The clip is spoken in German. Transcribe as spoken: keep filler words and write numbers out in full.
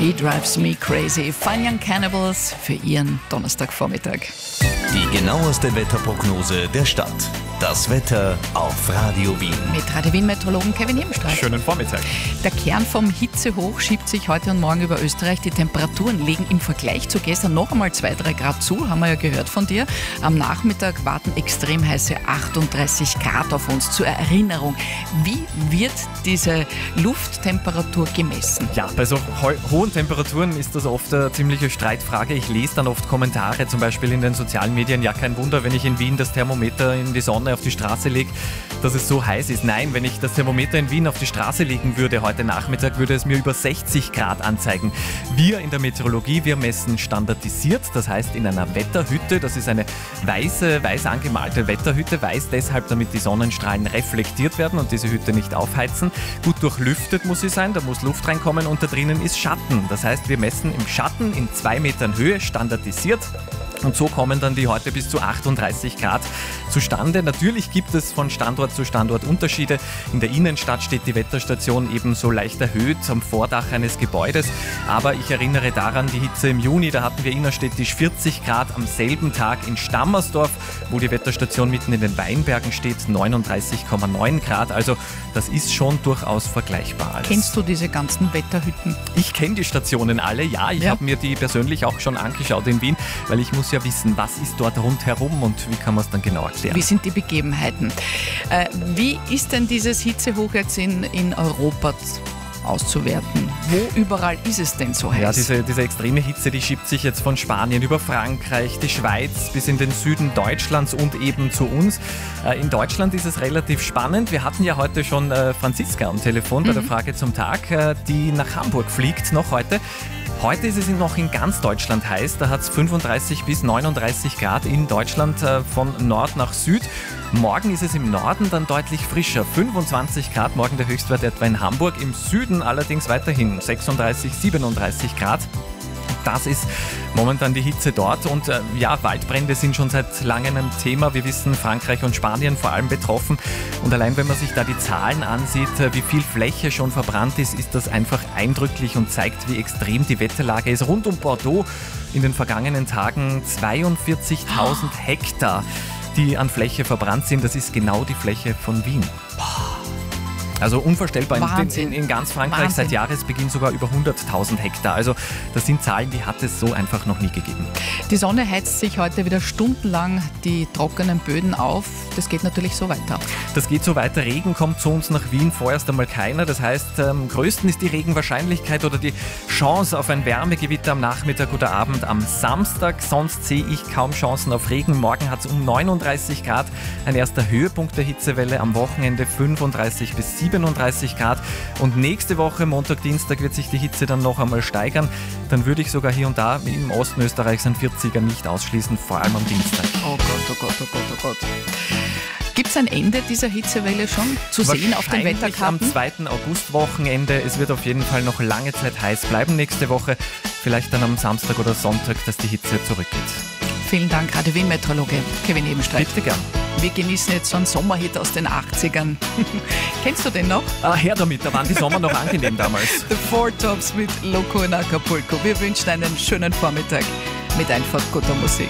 She Drives Me Crazy. Fine Young Cannibals für Ihren Donnerstagvormittag. Die genaueste Wetterprognose der Stadt. Das Wetter auf Radio Wien. Mit Radio Wien-Meteorologen Kevin Ebenstraß. Schönen Vormittag. Der Kern vom Hitzehoch schiebt sich heute und morgen über Österreich. Die Temperaturen legen im Vergleich zu gestern noch einmal zwei bis drei Grad zu, haben wir ja gehört von dir. Am Nachmittag warten extrem heiße achtunddreißig Grad auf uns. Zur Erinnerung, wie wird diese Lufttemperatur gemessen? Ja, bei so ho- hohen Temperaturen ist das oft eine ziemliche Streitfrage. Ich lese dann oft Kommentare, zum Beispiel in den sozialen Medien. Ja, kein Wunder, wenn ich in Wien das Thermometer in die Sonne auf die Straße lege, dass es so heiß ist. Nein, wenn ich das Thermometer in Wien auf die Straße legen würde heute Nachmittag, würde es mir über sechzig Grad anzeigen. Wir in der Meteorologie, wir messen standardisiert, das heißt in einer Wetterhütte. Das ist eine weiße, weiß angemalte Wetterhütte, weiß deshalb, damit die Sonnenstrahlen reflektiert werden und diese Hütte nicht aufheizen. Gut durchlüftet muss sie sein, da muss Luft reinkommen und da drinnen ist Schatten. Das heißt, wir messen im Schatten in zwei Metern Höhe standardisiert. Und so kommen dann die heute bis zu achtunddreißig Grad zustande. Natürlich gibt es von Standort zu Standort Unterschiede. In der Innenstadt steht die Wetterstation ebenso leicht erhöht am Vordach eines Gebäudes. Aber ich erinnere daran, die Hitze im Juni, da hatten wir innerstädtisch vierzig Grad, am selben Tag in Stammersdorf, wo die Wetterstation mitten in den Weinbergen steht, neununddreißig Komma neun Grad. Also das ist schon durchaus vergleichbar alles. Kennst du diese ganzen Wetterhütten? Ich kenne die Stationen alle, ja. Ich Ja. habe mir die persönlich auch schon angeschaut in Wien, weil ich muss ja wissen, was ist dort rundherum und wie kann man es dann genau erklären. Wie sind die Begebenheiten? Äh, wie ist denn dieses Hitzehoch jetzt in, in Europa auszuwerten? Wo überall ist es denn so heiß? Ja, diese, diese extreme Hitze, die schiebt sich jetzt von Spanien über Frankreich, die Schweiz bis in den Süden Deutschlands und eben zu uns. Äh, in Deutschland ist es relativ spannend. Wir hatten ja heute schon äh, Franziska am Telefon bei der Frage zum Tag, äh, die nach Hamburg fliegt, noch heute. Heute ist es noch in ganz Deutschland heiß, da hat es fünfunddreißig bis neununddreißig Grad in Deutschland äh, von Nord nach Süd. Morgen ist es im Norden dann deutlich frischer, fünfundzwanzig Grad, morgen der Höchstwert etwa in Hamburg, im Süden allerdings weiterhin sechsunddreißig, siebenunddreißig Grad. Das ist momentan die Hitze dort und äh, ja, Waldbrände sind schon seit langem ein Thema. Wir wissen, Frankreich und Spanien vor allem betroffen und allein wenn man sich da die Zahlen ansieht, äh, wie viel Fläche schon verbrannt ist, ist das einfach eindrücklich und zeigt, wie extrem die Wetterlage ist. Rund um Bordeaux in den vergangenen Tagen zweiundvierzigtausend Hektar, die an Fläche verbrannt sind. Das ist genau die Fläche von Wien. Also unvorstellbar. In, in, in ganz Frankreich Wahnsinn. Seit Jahresbeginn sogar über hunderttausend Hektar. Also das sind Zahlen, die hat es so einfach noch nie gegeben. Die Sonne heizt sich heute wieder stundenlang die trockenen Böden auf. Das geht natürlich so weiter. Das geht so weiter. Regen kommt zu uns nach Wien vorerst einmal keiner. Das heißt, am größten ist die Regenwahrscheinlichkeit oder die Chance auf ein Wärmegewitter am Nachmittag oder Abend am Samstag. Sonst sehe ich kaum Chancen auf Regen. Morgen hat es um neununddreißig Grad. Ein erster Höhepunkt der Hitzewelle. Am Wochenende fünfunddreißig bis siebenunddreißig Grad. Und nächste Woche, Montag, Dienstag, wird sich die Hitze dann noch einmal steigern. Dann würde ich sogar hier und da im Osten Österreichs ein vierziger nicht ausschließen, vor allem am Dienstag. Oh Gott, oh Gott, oh Gott, oh Gott. Gibt es ein Ende dieser Hitzewelle schon zu sehen auf den Wahrscheinlich Wetterkarten? am zweiten August-Wochenende. Es wird auf jeden Fall noch lange Zeit heiß bleiben nächste Woche. Vielleicht dann am Samstag oder Sonntag, dass die Hitze zurückgeht. Vielen Dank, Radio Wien-Meteorologe Kevin Ebenstreit. Bitte gern. Wir genießen jetzt so einen Sommerhit aus den achtzigern. Kennst du den noch? Ah, her damit, da waren die Sommer noch angenehm damals. The Four Tops mit Loco in Acapulco. Wir wünschen einen schönen Vormittag mit einfach guter Musik.